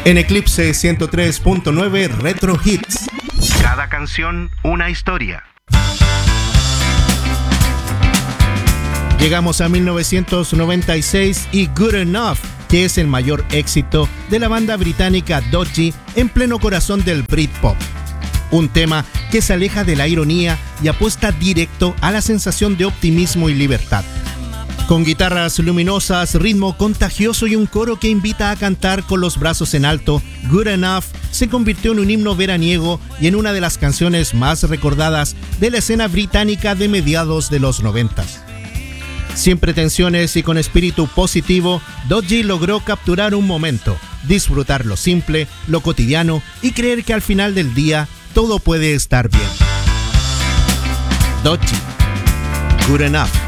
En Eclipse 103.9 Retro Hits. Cada canción, una historia. Llegamos a 1996 y Good Enough, que es el mayor éxito de la banda británica Dodgy en pleno corazón del Britpop. Un tema que se aleja de la ironía y apuesta directo a la sensación de optimismo y libertad. Con guitarras luminosas, ritmo contagioso y un coro que invita a cantar con los brazos en alto, Good Enough se convirtió en un himno veraniego y en una de las canciones más recordadas de la escena británica de mediados de los 90. Sin pretensiones y con espíritu positivo, Dodgy logró capturar un momento, disfrutar lo simple, lo cotidiano y creer que al final del día todo puede estar bien. Dodgy, Good Enough.